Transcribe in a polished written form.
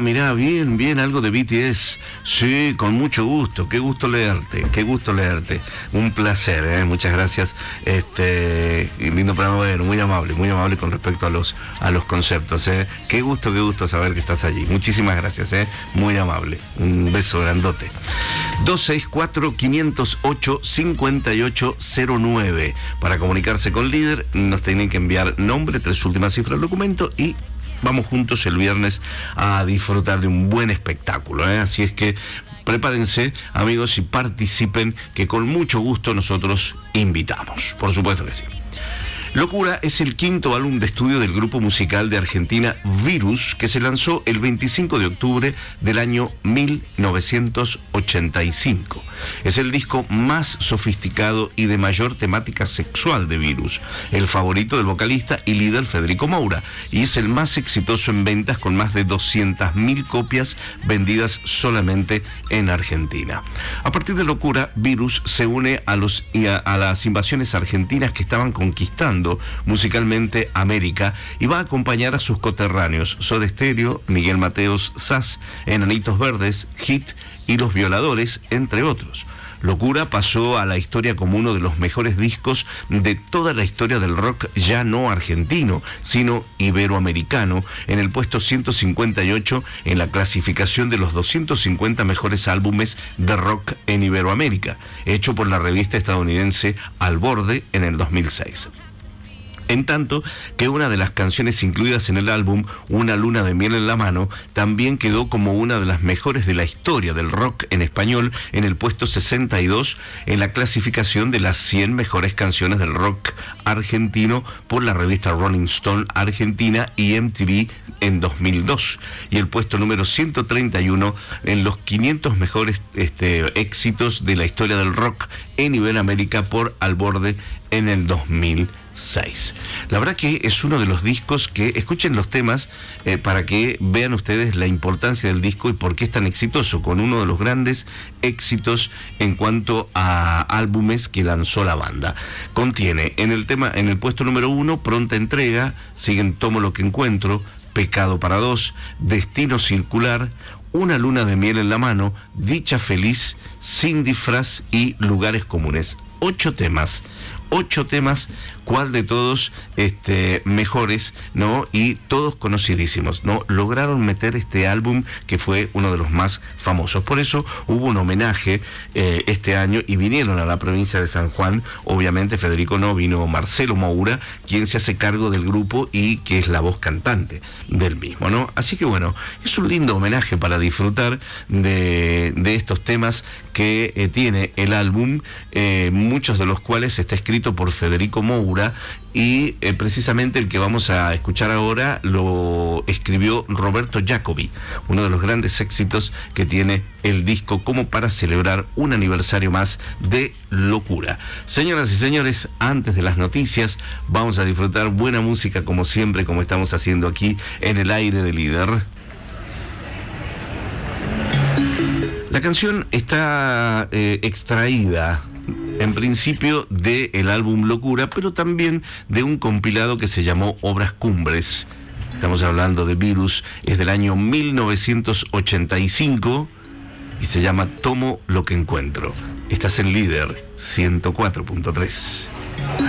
mirá, bien, algo de BTS. Sí, con mucho gusto, qué gusto leerte. Un placer, muchas gracias. Lindo programa, bueno, muy amable con respecto a los conceptos, Qué gusto saber que estás allí. Muchísimas gracias, muy amable. Un beso grandote. 264-508-5809. Para comunicarse con Líder, nos tienen que enviar nombre, 3 últimas cifras del documento y vamos juntos el viernes a disfrutar de un buen espectáculo, Así es que prepárense, amigos, y participen, que con mucho gusto nosotros invitamos. Por supuesto que sí. Locura es el 5º álbum de estudio del grupo musical de Argentina Virus, que se lanzó el 25 de octubre del año 1985. Es el disco más sofisticado y de mayor temática sexual de Virus, el favorito del vocalista y líder Federico Moura, y es el más exitoso en ventas, con más de 200.000 copias vendidas solamente en Argentina. A partir de Locura, Virus se une a las invasiones argentinas que estaban conquistando musicalmente América, y va a acompañar a sus coterráneos Soda Stereo, Miguel Mateos, Sass, Enanitos Verdes, Hit y Los Violadores, entre otros. Locura pasó a la historia como uno de los mejores discos de toda la historia del rock, ya no argentino, sino iberoamericano, en el puesto 158 en la clasificación de los 250 mejores álbumes de rock en Iberoamérica, hecho por la revista estadounidense Al Borde en el 2006. En tanto que una de las canciones incluidas en el álbum, Una luna de miel en la mano, también quedó como una de las mejores de la historia del rock en español en el puesto 62 en la clasificación de las 100 mejores canciones del rock argentino por la revista Rolling Stone Argentina y MTV en 2002, y el puesto número 131 en los 500 mejores éxitos de la historia del rock en Iberoamérica por Al Borde en el 2006. La verdad que es uno de los discos que, escuchen los temas para que vean ustedes la importancia del disco y por qué es tan exitoso, con uno de los grandes éxitos en cuanto a álbumes que lanzó la banda. Contiene en el puesto número 1, Pronta entrega, siguen Tomo lo que encuentro, Pecado para dos, Destino circular, Una luna de miel en la mano, Dicha feliz, Sin disfraz y Lugares comunes. 8 temas, cuál de todos mejores, ¿no? Y todos conocidísimos, ¿no? Lograron meter este álbum que fue uno de los más famosos. Por eso hubo un homenaje este año y vinieron a la provincia de San Juan. Obviamente Federico no, vino Marcelo Moura, quien se hace cargo del grupo y que es la voz cantante del mismo, ¿no? Así que bueno, es un lindo homenaje para disfrutar de estos temas que tiene el álbum, muchos de los cuales está escrito por Federico Moura, y precisamente el que vamos a escuchar ahora lo escribió Roberto Jacobi, uno de los grandes éxitos que tiene el disco, como para celebrar un aniversario más de Locura. Señoras y señores, antes de las noticias vamos a disfrutar buena música como siempre, como estamos haciendo aquí en el aire de Líder. La canción está extraída en principio del álbum Locura, pero también de un compilado que se llamó Obras Cumbres. Estamos hablando de Virus, es del año 1985 y se llama Tomo lo que encuentro. Estás en Líder 104.3.